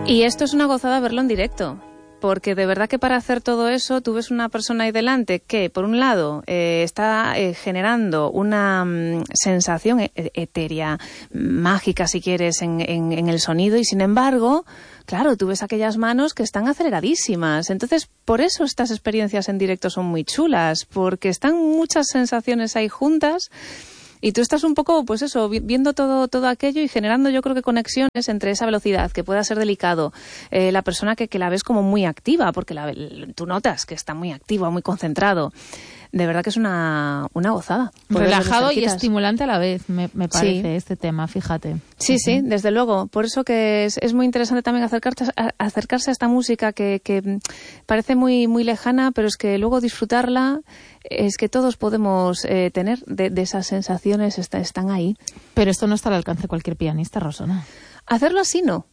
Y esto es una gozada verlo en directo. Porque de verdad que para hacer todo eso tú ves una persona ahí delante que, por un lado, está generando una sensación etérea, mágica, si quieres, en el sonido, y sin embargo, claro, tú ves aquellas manos que están aceleradísimas. Entonces, por eso estas experiencias en directo son muy chulas, porque están muchas sensaciones ahí juntas. Y tú estás un poco, pues eso, viendo todo aquello y generando, yo creo que conexiones entre esa velocidad, que pueda ser delicado, la persona que la ves como muy activa, porque tú notas que está muy activo, muy concentrado. De verdad que es una gozada. Relajado y estimulante a la vez, me parece, sí. Este tema, fíjate. Sí, sí, desde luego. Por eso que es muy interesante también acercarse a esta música que parece muy, muy lejana, pero es que luego disfrutarla, es que todos podemos tener de esas sensaciones, están ahí. Pero esto no está al alcance de cualquier pianista, Rosana. Hacerlo así no.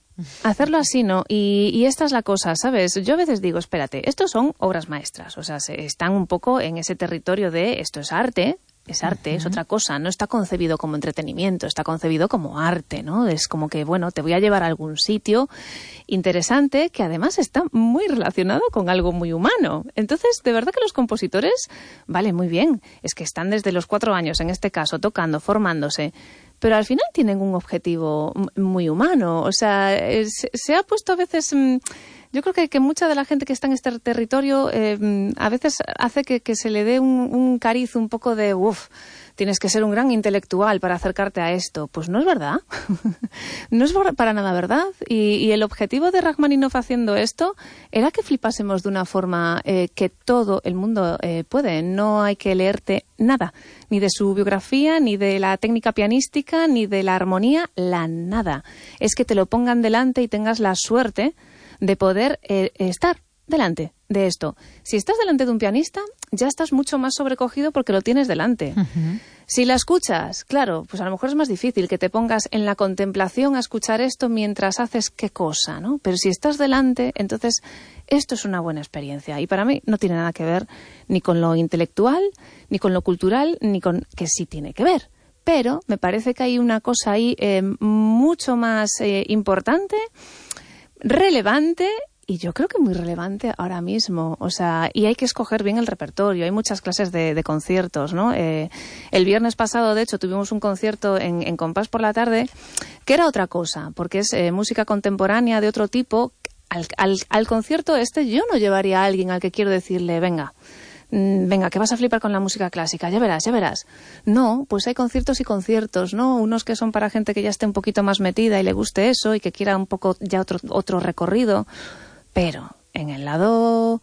Y esta es la cosa, ¿sabes? Yo a veces digo, espérate, estos son obras maestras, o sea, están un poco en ese territorio de esto es arte, es otra cosa, no está concebido como entretenimiento, está concebido como arte, ¿no? Es como que, bueno, te voy a llevar a algún sitio interesante que además está muy relacionado con algo muy humano. Entonces, de verdad que los compositores, vale, muy bien, es que están desde los 4 años, en este caso, tocando, formándose, pero al final tienen un objetivo muy humano. O sea, se ha puesto a veces... Yo creo que mucha de la gente que está en este territorio a veces hace que se le dé un cariz un poco de tienes que ser un gran intelectual para acercarte a esto. Pues no es verdad. No es para nada verdad. Y el objetivo de Rachmaninoff haciendo esto era que flipásemos de una forma que todo el mundo puede. No hay que leerte nada, ni de su biografía, ni de la técnica pianística, ni de la armonía, nada. Es que te lo pongan delante y tengas la suerte de poder estar delante de esto. Si estás delante de un pianista, ya estás mucho más sobrecogido porque lo tienes delante. Uh-huh. Si la escuchas, claro, pues a lo mejor es más difícil que te pongas en la contemplación a escuchar esto mientras haces qué cosa, ¿no? Pero si estás delante, entonces esto es una buena experiencia. Y para mí no tiene nada que ver ni con lo intelectual, ni con lo cultural, ni con... que sí tiene que ver. Pero me parece que hay una cosa ahí mucho más importante, relevante, y yo creo que muy relevante ahora mismo. O sea, y hay que escoger bien el repertorio. Hay muchas clases de conciertos, ¿no? El viernes pasado, de hecho, tuvimos un concierto en Compás por la tarde, que era otra cosa, porque es música contemporánea de otro tipo. Al concierto yo no llevaría a alguien al que quiero decirle, venga, que vas a flipar con la música clásica, ya verás. No, pues hay conciertos y conciertos, ¿no? Unos que son para gente que ya esté un poquito más metida y le guste eso y que quiera un poco ya otro recorrido. Pero en el lado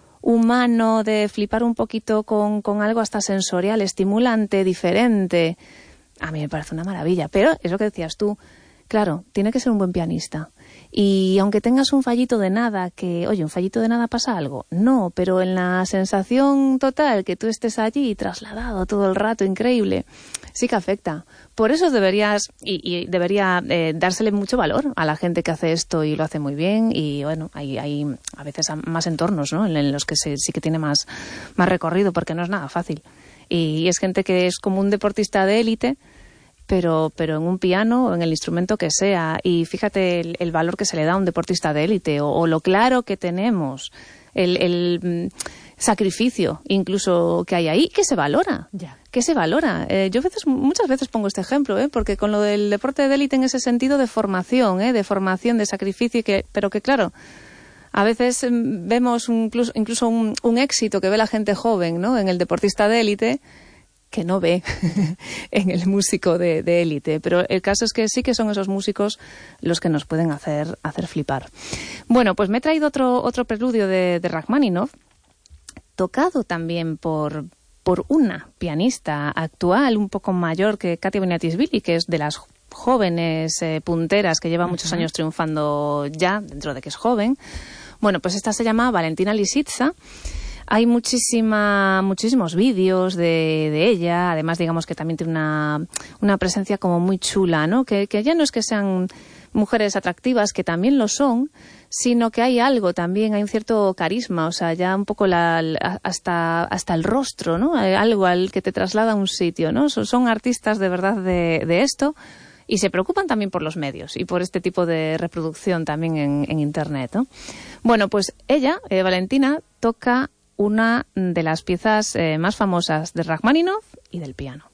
humano de flipar un poquito con algo hasta sensorial, estimulante, diferente, a mí me parece una maravilla. Pero es lo que decías tú, claro, tiene que ser un buen pianista. Y aunque tengas un fallito de nada, un fallito de nada pasa algo. No, pero en la sensación total, que tú estés allí trasladado todo el rato, increíble, sí que afecta. Por eso debería dársele mucho valor a la gente que hace esto y lo hace muy bien. Y bueno, hay a veces más entornos, ¿no? En los que sí que tiene más recorrido, porque no es nada fácil. Y es gente que es como un deportista de élite, pero en un piano o en el instrumento que sea. Y fíjate el valor que se le da a un deportista de élite o lo claro que tenemos, el sacrificio incluso que hay ahí, que se valora. Ya. Que se valora. Yo muchas veces pongo este ejemplo, porque con lo del deporte de élite en ese sentido de formación, de sacrificio, pero que claro, a veces vemos incluso un éxito que ve la gente joven, ¿no? En el deportista de élite, que no ve en el músico de élite. Pero el caso es que sí que son esos músicos los que nos pueden hacer flipar. Bueno, pues me he traído otro preludio de Rachmaninoff, tocado también por una pianista actual, un poco mayor que Katia Boniatisvili, que es de las jóvenes punteras que lleva muchos años triunfando ya, dentro de que es joven. Bueno, pues esta se llama Valentina Lisitsa. Hay muchísimos vídeos de ella, además digamos que también tiene una presencia como muy chula, ¿no? Que ya no es que sean mujeres atractivas, que también lo son, sino que hay algo también, hay un cierto carisma, o sea, ya un poco hasta el rostro, ¿no? Algo al que te traslada a un sitio, ¿no? Son artistas de verdad de esto. Y se preocupan también por los medios y por este tipo de reproducción también en Internet, ¿no? Bueno, pues ella, Valentina, toca una de las piezas más famosas de Rachmaninoff y del piano.